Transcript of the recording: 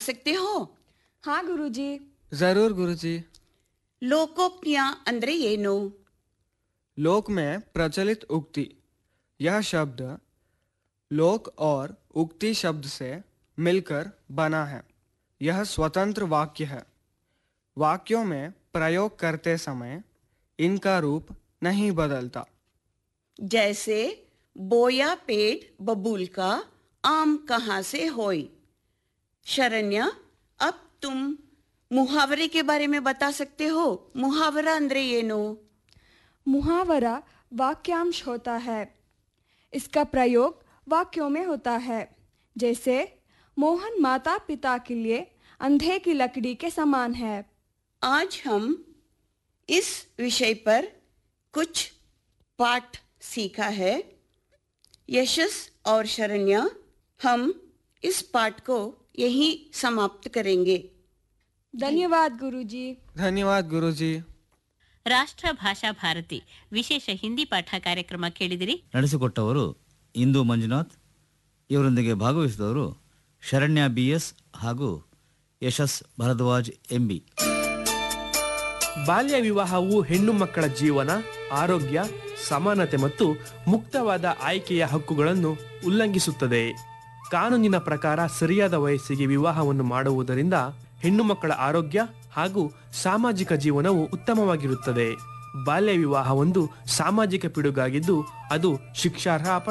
सकते हो? हाँ गुरुजी। जरूर गुरुजी। ಲೋಕೋಕ್ತಿಯ ಅಂದ್ರೆ ಏನು? लोक में प्रचलित उक्ति। यह शब्द लोक और उक्ति शब्द से मिलकर बना है। यह स्वतंत्र वाक्य है। वाक्यों में प्रयोग करते समय इनका रूप नहीं बदलता। जैसे बोया पेड़ बबूल का, आम कहाँ से होई। शरण्या, अब तुम मुहावरे के बारे में बता सकते हो? मुहावरा ಅಂದ್ರೆ ಏನು? मुहावरा वाक्यांश होता है। इसका प्रयोग वाक्यों में होता है। जैसे मोहन माता पिता के लिए अंधे की लकड़ी के समान है। आज हम इस विषय पर कुछ पाठ सीखा है। यशस और शरण्या, हम इस पाठ को यहीं समाप्त करेंगे। धन्यवाद गुरुजी। धन्यवाद गुरुजी। ರಾಷ್ಟ್ರ ಭಾಷಾ ಭಾರತಿ ವಿಶೇಷ ಹಿಂದಿ ಪಾಠ ಕಾರ್ಯಕ್ರಮ ಕೇಳಿದಿರಿ. ನಡೆಸಿಕೊಟ್ಟವರು ಇಂದು ಮಂಜುನಾಥ್. ಇವರೊಂದಿಗೆ ಭಾಗವಹಿಸಿದವರು ಶರಣ್ಯ BS ಹಾಗೂ ಯಶಸ್ ಭರದ್ವಾಜ್ MB. ಬಾಲ್ಯ ವಿವಾಹವು ಹೆಣ್ಣು ಮಕ್ಕಳ ಜೀವನ, ಆರೋಗ್ಯ, ಸಮಾನತೆ ಮತ್ತು ಮುಕ್ತವಾದ ಆಯ್ಕೆಯ ಹಕ್ಕುಗಳನ್ನು ಉಲ್ಲಂಘಿಸುತ್ತದೆ. ಕಾನೂನಿನ ಪ್ರಕಾರ ಸರಿಯಾದ ವಯಸ್ಸಿಗೆ ವಿವಾಹವನ್ನು ಮಾಡುವುದರಿಂದ ಹೆಣ್ಣು ಮಕ್ಕಳ ಆರೋಗ್ಯ ಹಾಗೂ ಸಾಮಾಜಿಕ ಜೀವನವು ಉತ್ತಮವಾಗಿರುತ್ತದೆ. ಬಾಲ್ಯ ವಿವಾಹ ಒಂದು ಸಾಮಾಜಿಕ ಪಿಡುಗಾಗಿದ್ದು ಅದು ಶಿಕ್ಷಾರ್ಹ